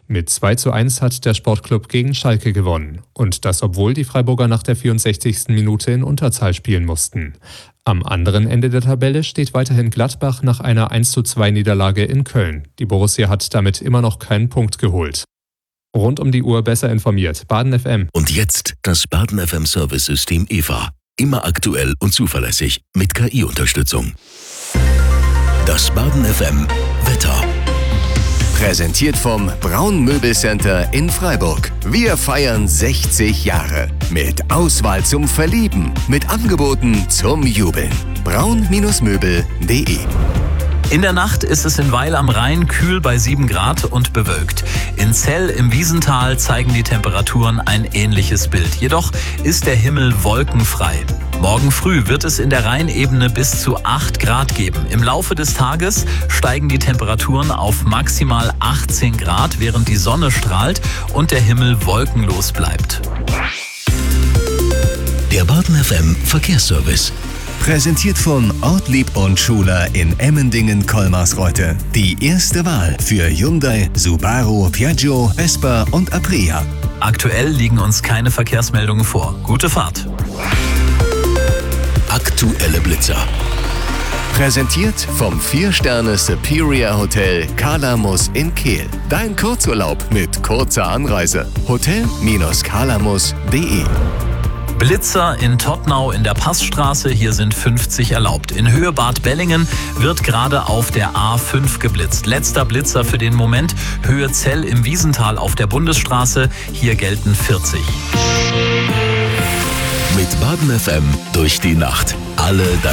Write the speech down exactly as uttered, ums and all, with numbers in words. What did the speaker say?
Mit zwei zu eins hat der Sportclub gegen Schalke gewonnen. Und das, obwohl die Freiburger nach der vierundsechzigsten Minute in Unterzahl spielen mussten. Am anderen Ende der Tabelle steht weiterhin Gladbach nach einer eins zu zwei Niederlage in Köln. Die Borussia hat damit immer noch keinen Punkt geholt. Rund um die Uhr besser informiert. Baden F M. Und jetzt das Baden F M Service-System E V A. Immer aktuell und zuverlässig mit K I-Unterstützung. Das Baden F M Wetter. Präsentiert vom Braun Möbelcenter in Freiburg. Wir feiern sechzig Jahre. Mit Auswahl zum Verlieben. Mit Angeboten zum Jubeln. braun Möbel punkt de. In der Nacht ist es in Weil am Rhein kühl bei sieben Grad und bewölkt. In Zell im Wiesental zeigen die Temperaturen ein ähnliches Bild. Jedoch ist der Himmel wolkenfrei. Morgen früh wird es in der Rheinebene bis zu acht Grad geben. Im Laufe des Tages steigen die Temperaturen auf maximal achtzehn Grad, während die Sonne strahlt und der Himmel wolkenlos bleibt. Der Baden F M Verkehrsservice. Präsentiert von Ortlieb und Schuler in Emmendingen-Kolmarsreuth. Die erste Wahl für Hyundai, Subaru, Piaggio, Vespa und Aprilia. Aktuell liegen uns keine Verkehrsmeldungen vor. Gute Fahrt. Aktuelle Blitzer. Präsentiert vom vier Sterne Superior Hotel Kalamus in Kehl. Dein Kurzurlaub mit kurzer Anreise. hotel Bindestrich kalamus punkt de. Blitzer in Tottnau in der Passstraße, hier sind fünfzig erlaubt. In Höhe Bad Bellingen wird gerade auf der A fünf geblitzt. Letzter Blitzer für den Moment, Höhe Zell im Wiesental auf der Bundesstraße, hier gelten vierzig. Mit Baden F M durch die Nacht. Alle deine